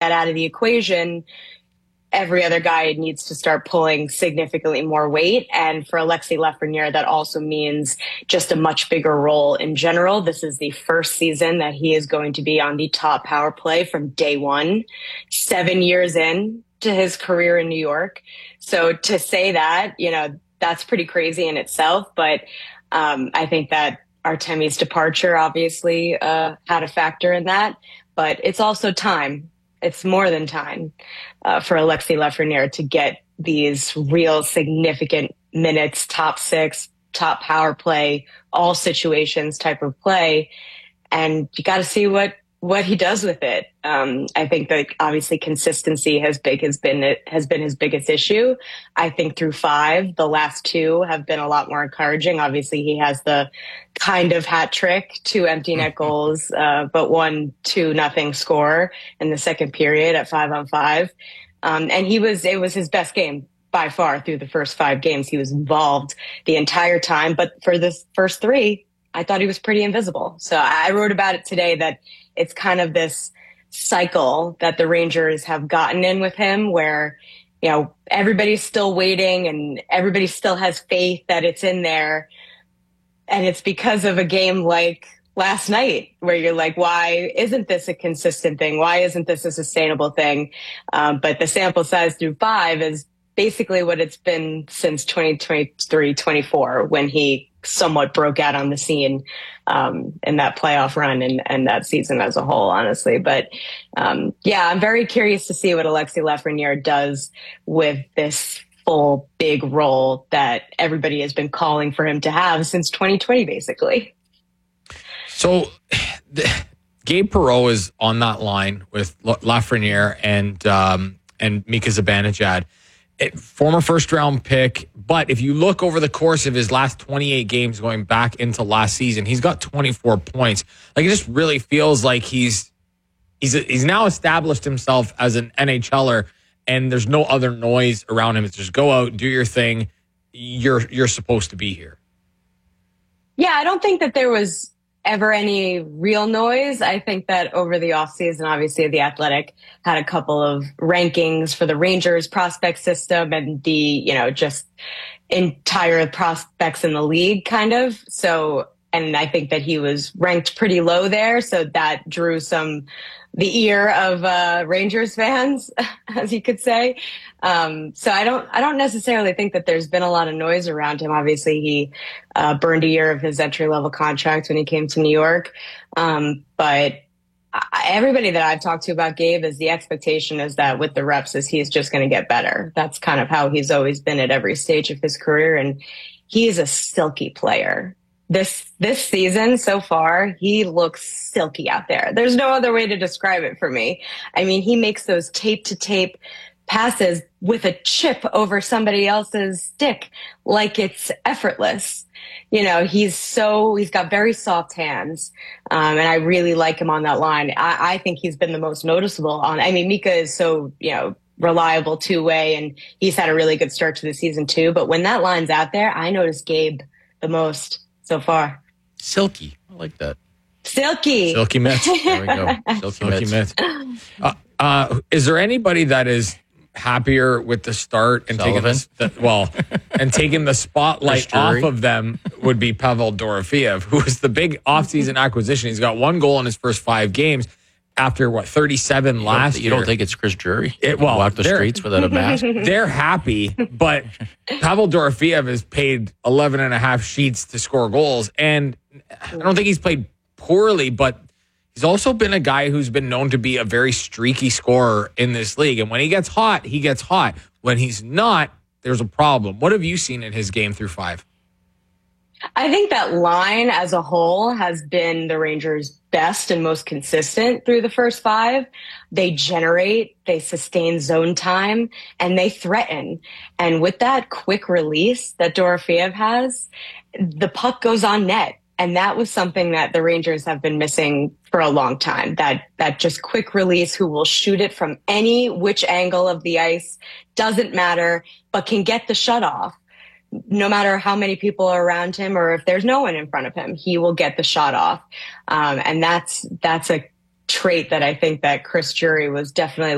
that out of the equation, every other guy needs to start pulling significantly more weight. And for Alexis Lafreniere, that also means just a much bigger role in general. This is the first season that he is going to be on the top power play from day one, 7 years in to his career in New York. So to say that, that's pretty crazy in itself. But I think that Artemi's departure obviously had a factor in that. But it's also time. It's more than time for Alexis Lafreniere to get these real significant minutes, top six, top power play, all situations type of play. And you got to see what he does with it. I think that obviously consistency has been his biggest issue. I think through 5, the last 2 have been a lot more encouraging. Obviously, he has the kind of hat trick, 2 empty net goals, but 1-2-0 score in the second period at 5-on-5. And it was his best game by far through the first 5 games. He was involved the entire time. But for the first 3, I thought he was pretty invisible. So I wrote about it today that it's kind of this cycle that the Rangers have gotten in with him where, everybody's still waiting and everybody still has faith that it's in there. And it's because of a game like last night where you're like, why isn't this a consistent thing? Why isn't this a sustainable thing? But the sample size through 5 is basically what it's been since 2023-24 when he somewhat broke out on the scene in that playoff run and that season as a whole, honestly. But I'm very curious to see what Alexis Lafreniere does with this full big role that everybody has been calling for him to have since 2020, basically. So Gabe Perreault is on that line with Lafreniere and Mika Zibanejad. Former first-round pick, but if you look over the course of his last 28 games going back into last season, he's got 24 points. Like, it just really feels like he's now established himself as an NHLer, and there's no other noise around him. It's just go out, do your thing. You're supposed to be here. Yeah, I don't think that there was ever any real noise. I think that over the offseason, obviously The Athletic had a couple of rankings for the Rangers prospect system and the, just entire prospects in the league kind of. So, and I think that he was ranked pretty low there. So that drew the ear of Rangers fans, as you could say. So I don't necessarily think that there's been a lot of noise around him. Obviously, he burned a year of his entry-level contract when he came to New York. But everybody that I've talked to about Gabe is the expectation is that with the reps is he's just going to get better. That's kind of how he's always been at every stage of his career. And he's a silky player. This season so far, he looks silky out there. There's no other way to describe it for me. I mean, he makes those tape-to-tape passes with a chip over somebody else's stick like it's effortless. He's got very soft hands. And I really like him on that line. I think he's been the most noticeable Mika is so, reliable two-way and he's had a really good start to the season too. But when that line's out there, I notice Gabe the most so far. Silky. I like that. Silky mitts. There we go. Silky mitts. Is there anybody that is happier with the start and taking the spotlight off of them would be Pavel Dorofeev, who was the big offseason acquisition. He's got 1 goal in his first 5 games after 37 last year. You don't think it's Chris Drury? Walk the streets without a mask? They're happy, but Pavel Dorofeev has paid 11 and a half sheets to score goals. And I don't think he's played poorly, but he's also been a guy who's been known to be a very streaky scorer in this league. And when he gets hot, he gets hot. When he's not, there's a problem. What have you seen in his game through 5? I think that line as a whole has been the Rangers' best and most consistent through the first 5. They generate, they sustain zone time, and they threaten. And with that quick release that Dorofeev has, the puck goes on net. And that was something that the Rangers have been missing for a long time, that just quick release who will shoot it from any which angle of the ice, doesn't matter, but can get the shut off. No matter how many people are around him or if there's no one in front of him, he will get the shot off. And that's a trait that I think that Chris Drury was definitely